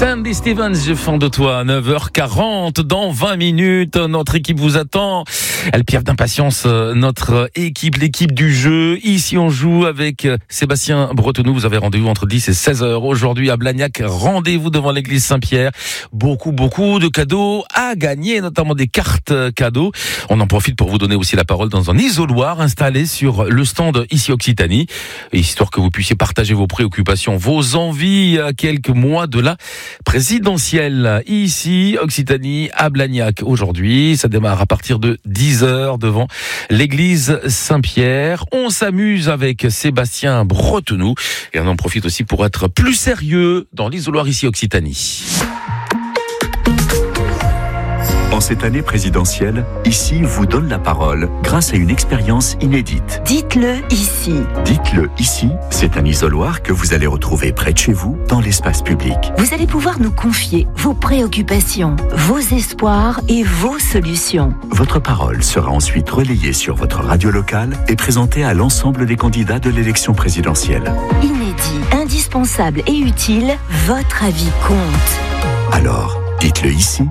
Sandy Stevens, je fends de toi, 9h40, dans 20 minutes, notre équipe vous attend. Elle piaffe d'impatience, notre équipe, l'équipe du jeu. Ici, on joue avec Sébastien Bretonneau. Vous avez rendez-vous entre 10 et 16h aujourd'hui à Blagnac. Rendez-vous devant l'église Saint-Pierre. Beaucoup de cadeaux à gagner, notamment des cartes cadeaux. On en profite pour vous donner aussi la parole dans un isoloir installé sur le stand ici Occitanie, histoire que vous puissiez partager vos préoccupations, vos envies à quelques mois de la présidentielle. Ici Occitanie à Blagnac aujourd'hui, ça démarre à partir de 10h devant l'église Saint-Pierre. On s'amuse avec Sébastien Bretonneau et on en profite aussi pour être plus sérieux dans l'isoloir ici Occitanie. En cette année présidentielle, Ici vous donne la parole grâce à une expérience inédite. Dites-le ici. Dites-le ici, c'est un isoloir que vous allez retrouver près de chez vous, dans l'espace public. Vous allez pouvoir nous confier vos préoccupations, vos espoirs et vos solutions. Votre parole sera ensuite relayée sur votre radio locale et présentée à l'ensemble des candidats de l'élection présidentielle. Inédit, indispensable et utile, votre avis compte. Alors, dites-le ici.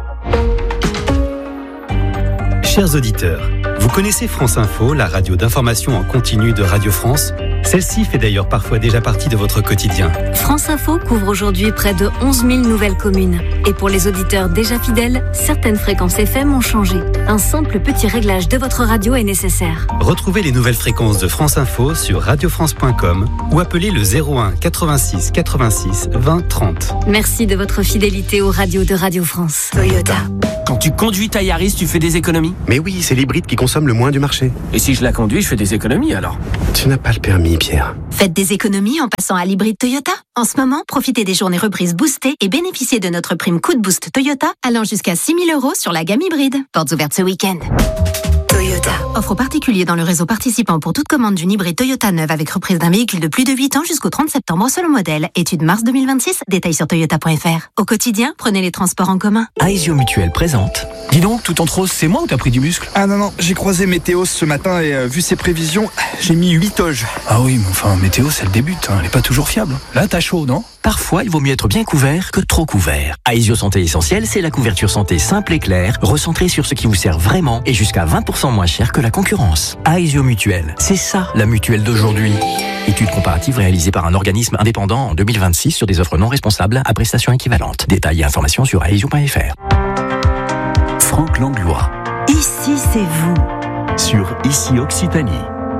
Chers auditeurs, vous connaissez France Info, la radio d'information en continu de Radio France ? Celle-ci fait d'ailleurs parfois déjà partie de votre quotidien. France Info couvre aujourd'hui près de 11 000 nouvelles communes. Et pour les auditeurs déjà fidèles, certaines fréquences FM ont changé. Un simple petit réglage de votre radio est nécessaire. Retrouvez les nouvelles fréquences de France Info sur radiofrance.com ou appelez le 01 86 86 20 30. Merci de votre fidélité aux radios de Radio France. Toyota. Quand tu conduis ta Yaris, tu fais des économies? Mais oui, c'est l'hybride qui consomme le moins du marché. Et si je la conduis, je fais des économies alors? Tu n'as pas le permis, Pierre. Faites des économies en passant à l'hybride Toyota. En ce moment, profitez des journées reprises boostées et bénéficiez de notre prime coup de boost Toyota allant jusqu'à 6 000 € sur la gamme hybride. Portes ouvertes ce week-end. Toyota. Offre aux particuliers dans le réseau participant pour toute commande d'une hybride Toyota neuve avec reprise d'un véhicule de plus de 8 ans jusqu'au 30 septembre selon modèle. Étude mars 2026. Détails sur toyota.fr. Au quotidien, prenez les transports en commun. Aesio Mutuel présente. Dis donc, tout en rose, c'est moi ou t'as pris du muscle? Ah non, j'ai croisé Météo ce matin et vu ses prévisions, j'ai mis 8 toges. Ah oui, mais enfin, météo, c'est le début, elle est pas toujours fiable. Là, t'as chaud, non? Parfois, il vaut mieux être bien couvert que trop couvert. Aesio Santé Essentielle, c'est la couverture santé simple et claire, recentrée sur ce qui vous sert vraiment et jusqu'à 20% moins cher que la concurrence. Aesio Mutuel, c'est ça la mutuelle d'aujourd'hui. Étude comparative réalisée par un organisme indépendant en 2026 sur des offres non responsables à prestations équivalentes. Détails et informations sur aesio.fr. Franck Langlois. Ici, c'est vous. Sur Ici Occitanie.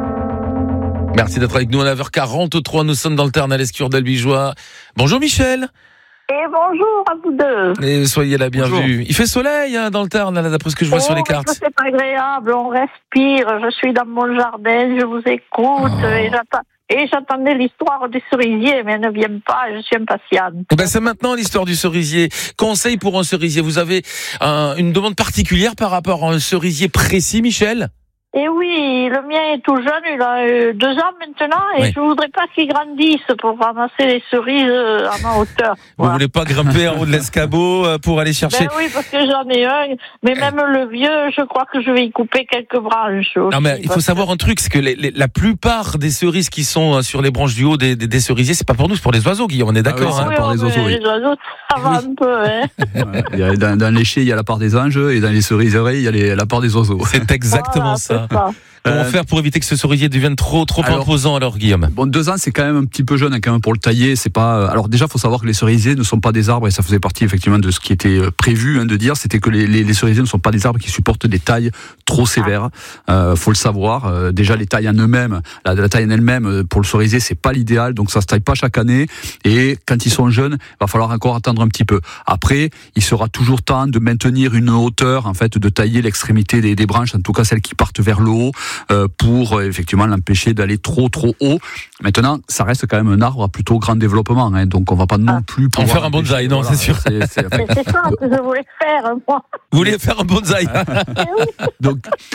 Merci d'être avec nous à 9h43. Nous sommes dans le Tarn à l'Escure d'Albigeois. Bonjour Michel. Et bonjour à vous deux. Et soyez la bienvenue. Il fait soleil dans le Tarn, là, d'après ce que je vois sur les cartes. C'est agréable, on respire. Je suis dans mon jardin, je vous écoute et j'attendais l'histoire du cerisier, mais elle ne vient pas, je suis impatiente. C'est maintenant l'histoire du cerisier. Conseil pour un cerisier. Vous avez une demande particulière par rapport à un cerisier précis, Michel ? Et oui, le mien est tout jeune, il a 2 ans maintenant, et je voudrais pas qu'il grandisse pour ramasser les cerises à ma hauteur. Vous voulez pas grimper en haut de l'escabeau pour aller chercher? Oui, parce que j'en ai un, mais même le vieux, je crois que je vais y couper quelques branches aussi. Non, mais il faut savoir un truc, c'est que la plupart des cerises qui sont sur les branches du haut des cerisiers, c'est pas pour nous, c'est pour les oiseaux, Guillaume, on est d'accord? Oui, pour les oiseaux, les oiseaux, ça va un peu, hein. Dans les chais, il y a la part des anges, et dans les ceriseries, il y a la part des oiseaux. C'est exactement ça. Comment faire pour éviter que ce cerisier devienne trop imposant alors, Guillaume? Bon, 2 ans, c'est quand même un petit peu jeune quand même pour le tailler. C'est pas. Alors déjà, faut savoir que les cerisiers ne sont pas des arbres et ça faisait partie effectivement de ce qui était prévu de dire. C'était que les cerisiers ne sont pas des arbres qui supportent des tailles trop sévères. Faut le savoir. Déjà, les tailles en eux-mêmes, la taille en elle-même pour le cerisier, c'est pas l'idéal. Donc ça se taille pas chaque année. Et quand ils sont jeunes, il va falloir encore attendre un petit peu. Après, il sera toujours temps de maintenir une hauteur, en fait, de tailler l'extrémité des branches, en tout cas celles qui partent vers le haut. Pour effectivement l'empêcher d'aller trop haut. Maintenant, ça reste quand même un arbre à plutôt grand développement, donc on va pas non plus pouvoir en faire un bonsaï, non, c'est sûr. C'est ça que je voulais faire, moi. Vous voulez faire un bonsaï? Donc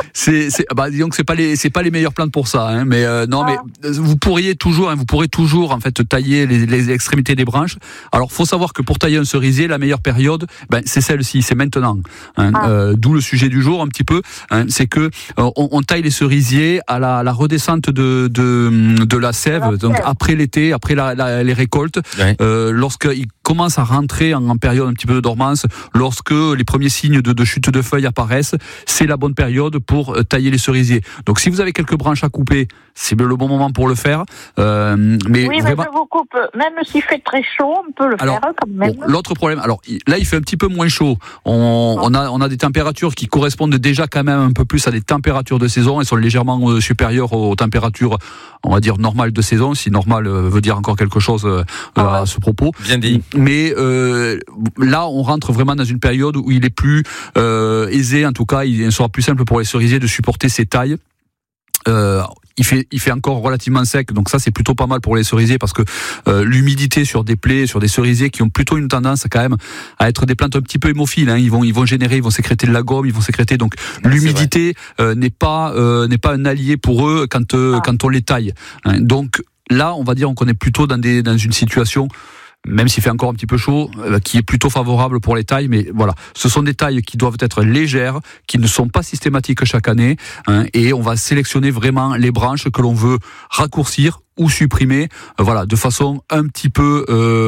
disons que c'est pas les meilleures plantes pour ça, mais mais vous pourrez toujours en fait tailler les extrémités des branches. Alors faut savoir que pour tailler un cerisier, la meilleure période, c'est celle-ci, c'est maintenant. D'où le sujet du jour un petit peu, c'est que on taille les cerisiers à la redescente de la sève, donc après l'été, après les récoltes, lorsqu'ils commence à rentrer en période un petit peu de dormance, lorsque les premiers signes de chute de feuilles apparaissent, c'est la bonne période pour tailler les cerisiers. Donc si vous avez quelques branches à couper, c'est le bon moment pour le faire. Mais oui, vraiment... mais je vous coupe. Même s'il fait très chaud, on peut le faire quand même. Bon, l'autre problème, alors là il fait un petit peu moins chaud. On a des températures qui correspondent déjà quand même un peu plus à des températures de saison. Elles sont légèrement supérieures aux températures, on va dire, normales de saison, si normal veut dire encore quelque chose à ce propos. Bien dit. Mais là, on rentre vraiment dans une période où il est plus aisé, en tout cas, il sera plus simple pour les cerisiers de supporter ces tailles. Il fait encore relativement sec, donc ça c'est plutôt pas mal pour les cerisiers, parce que l'humidité sur des plaies, sur des cerisiers qui ont plutôt une tendance quand même à être des plantes un petit peu hémophiles, hein. Ils vont sécréter de la gomme, donc l'humidité n'est pas un allié pour eux quand on les taille, hein. Donc là, on va dire, on connaît plutôt dans une situation, même s'il fait encore un petit peu chaud, qui est plutôt favorable pour les tailles. Mais voilà, ce sont des tailles qui doivent être légères, qui ne sont pas systématiques chaque année, hein, et on va sélectionner vraiment les branches que l'on veut raccourcir ou supprimer, voilà, de façon un petit peu,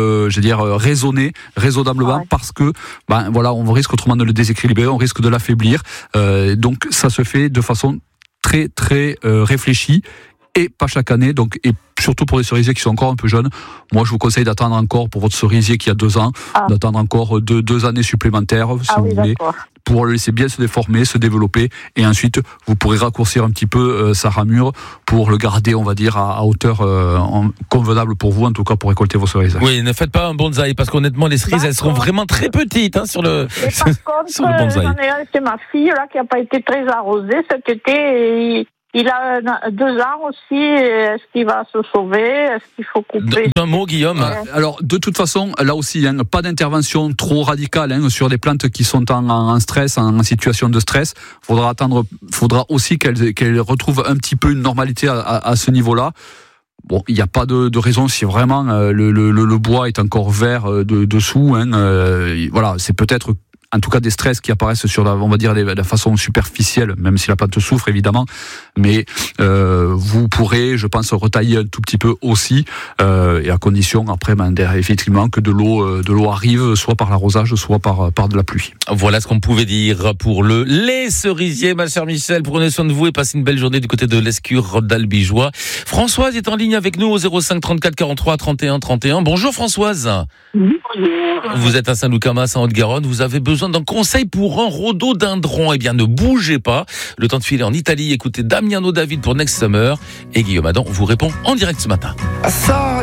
raisonnablement, parce que, voilà, on risque autrement de le déséquilibrer, on risque de l'affaiblir. Donc ça se fait de façon très très réfléchie. Et pas chaque année, donc, et surtout pour les cerisiers qui sont encore un peu jeunes. Moi, je vous conseille d'attendre encore, pour votre cerisier qui a 2 ans, d'attendre encore 2 années supplémentaires, si vous voulez, pour le laisser bien se déformer, se développer, et ensuite, vous pourrez raccourcir un petit peu sa ramure pour le garder, on va dire, à hauteur convenable pour vous, en tout cas, pour récolter vos cerises. Oui, ne faites pas un bonsaï, parce qu'honnêtement, les cerises, elles seront vraiment très petites, hein, sur le bonsaï. J'en ai un, c'est ma fille, là, qui n'a pas été très arrosée cet été, et il a 2 ans aussi. Est-ce qu'il va se sauver? Est-ce qu'il faut couper? Un mot, Guillaume. Alors, de toute façon, là aussi, hein, pas d'intervention trop radicale, hein, sur des plantes qui sont en stress, en situation de stress. Faudra aussi qu'elles retrouvent un petit peu une normalité à ce niveau-là. Bon, il n'y a pas de raison, si vraiment le bois est encore vert dessous, hein, voilà, c'est peut-être, en tout cas, des stress qui apparaissent sur on va dire, la façon superficielle, même si la plante souffre évidemment, mais vous pourrez, je pense, retailler un tout petit peu aussi, et à condition après, effectivement, que de l'eau arrive, soit par l'arrosage, soit par de la pluie. Voilà ce qu'on pouvait dire pour les cerisiers, ma chère Michel. Prenez soin de vous et passez une belle journée du côté de l'Escure d'Albigeois. Françoise est en ligne avec nous au 05 34 43 31 31. Bonjour Françoise. Oui, bonjour. Vous êtes à Saint-Loup-Camas, en Haute-Garonne. Vous avez besoin d'un conseil pour un rhododendron. Eh bien, ne bougez pas. Le temps de filer en Italie. Écoutez Damiano David pour Next Summer. Et Guillaume Adam vous répond en direct ce matin.